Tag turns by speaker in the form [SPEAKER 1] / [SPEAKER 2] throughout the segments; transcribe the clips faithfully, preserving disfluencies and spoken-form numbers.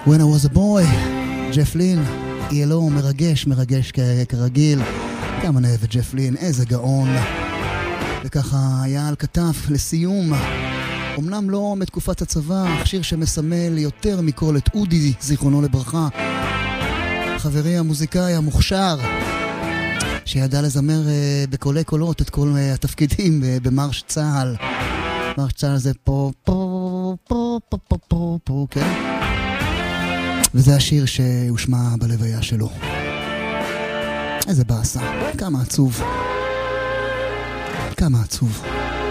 [SPEAKER 1] When I was a boy, ג'ף לין, יהיה לו מרגש, מרגש כרגיל. גם אני אוהב את ג'ף לין, איזה גאון. וככה היה על כתף לסיום. אמנם לא מתקופת הצבא, שיר שמסמל יותר מכל את אודי, זיכרונו לברכה. חברי המוזיקאי המוכשר, שידע לזמר בקולי קולות את כל התפקידים במרש צהל. מרש צהל זה פה, פה, פה, פה, פה, פה, פה, כן? וזה השיר שהושמע בלוויה שלו. איזה באסה, כמה עצוב. כמה עצוב.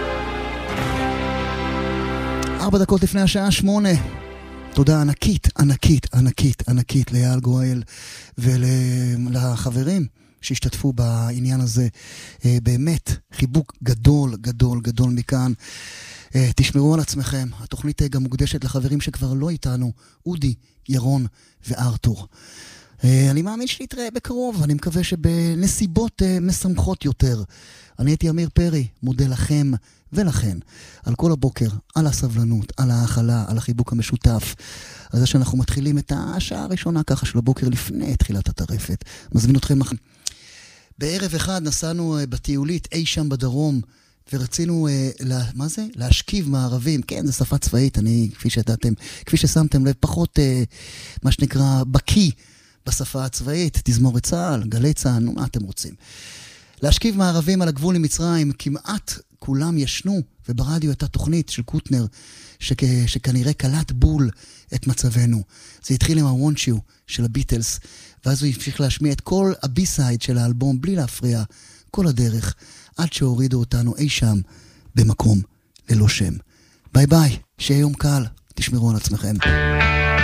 [SPEAKER 1] ארבע דקות לפני השעה שמונה. תודה ענקית, ענקית, ענקית, ענקית ליעל גואל ולחברים שהשתתפו בעניין הזה. באמת, חיבוק גדול, גדול, גדול מכאן. תשמרו על עצמכם. התוכנית גם מוקדשת לחברים שכבר לא איתנו, אודי, ירון וארתור. אני מאמין שנתראה בקרוב, אני מקווה שבנסיבות משמחות יותר. אני הייתי אמיר פרי, מודה לכם ולכן, על כל הבוקר, על הסבלנות, על האכלה, על החיבוק המשותף. על זה שאנחנו מתחילים את השעה הראשונה ככה של הבוקר לפני תחילת הטרפת. מזמין אתכם. בערב אחד נסענו בטיולית אי שם בדרום, ורצינו, לה, מה זה? להשכיב מערבים. כן, זה שפה צבאית, אני, כפי שדעתם, כפי ששמתם לב, פחות, מה שנקרא, בקי בשפה הצבאית, תזמורת צה"ל, גלי צה"ל, נו, מה אתם רוצים? להשכיב מערבים על הגבול עם מצרים, כמעט כולם ישנו, וברדיו הייתה תוכנית של קוטנר, שכ, שכנראה קלט בול את מצבנו. זה התחיל עם ה-Want You של הביטלס, ואז הוא המשיך להשמיע את כל הבי-סייד של האלבום, בלי להפריע, כל הדרך, עד שהורידו אותנו אי שם, במקום ללא שם. ביי ביי, שיהיה יום קל, תשמרו על עצמכם.